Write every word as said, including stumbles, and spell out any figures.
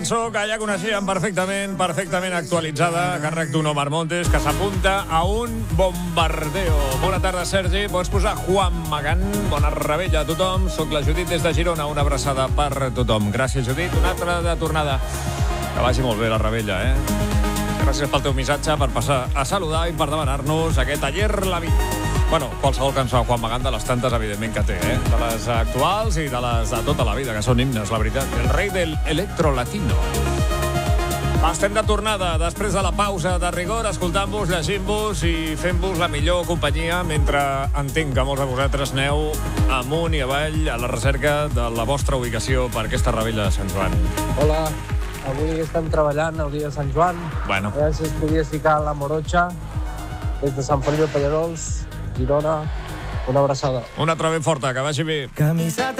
Cançó que ja coneixíem perfectament, perfectament actualitzada, a càrrec d'un Omar Montes, que s'apunta a un bombardeo. Bona tarda, Sergi. Pots posar Juan Magán. Bona rebella a tothom. Soc la Judit des de Girona. Una abraçada per tothom. Gràcies, Judit. Una altra de tornada. Que vagi molt bé la rebella, eh? Gràcies pel teu missatge, per passar a saludar i per demanar-nos aquest Ayer la vida. Bueno, qualsevol cançó de Juan Magán, de les tantes, evidentment, que té, eh? De les actuals i de les de tota la vida, que són himnes, la veritat. El rei del electro latino. Estem de tornada, després de la pausa de rigor, escoltant-vos, llegint-vos i fent-vos la millor companyia, mentre entenc que molts de vosaltres aneu amunt i avall a la recerca de la vostra ubicació per aquesta rebella de Sant Joan. Hola, avui estem treballant el dia de Sant Joan. Bueno. A veure si es podia ficar la Morocha des de Sant Feliu de Pallerols, Girona. Una abraçada. Una altra ben forta, que vagi bé. Camisa